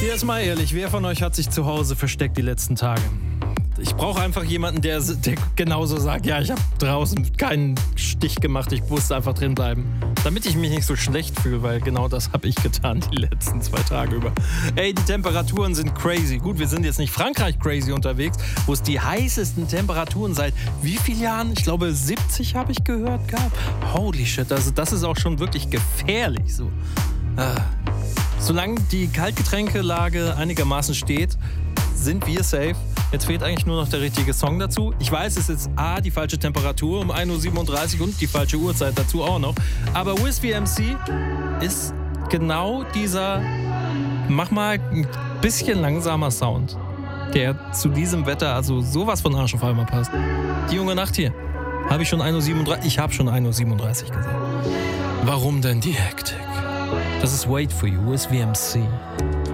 Jetzt mal ehrlich, wer von euch hat sich zu Hause versteckt die letzten Tage? Ich brauche einfach jemanden, der genauso sagt, ja, ich habe draußen keinen Stich gemacht, ich musste einfach drin bleiben. Damit ich mich nicht so schlecht fühle, weil genau das habe ich getan die letzten 2 Tage über. Ey, die Temperaturen sind crazy. Gut, wir sind jetzt nicht Frankreich crazy unterwegs, wo es die heißesten Temperaturen seit wie vielen Jahren? Ich glaube 70 habe ich gehört gab. Holy shit, also das ist auch schon wirklich gefährlich so. Solange die Kaltgetränkelage einigermaßen steht, sind wir safe. Jetzt fehlt eigentlich nur noch der richtige Song dazu. Ich weiß, es ist A, die falsche Temperatur um 1.37 Uhr und die falsche Uhrzeit dazu auch noch. Aber Wiz VMC ist genau dieser, mach mal ein bisschen langsamer Sound, der zu diesem Wetter also sowas von Arsch auf einmal passt. Die junge Nacht hier. Habe ich schon 1.37 Uhr? Ich habe schon 1.37 Uhr gesagt. Warum denn die Hektik? Das ist Wait For You, Wiz VMC.